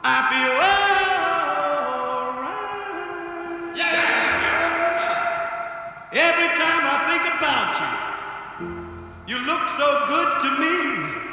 I feel alright. Every time I think about you, you look so good to me.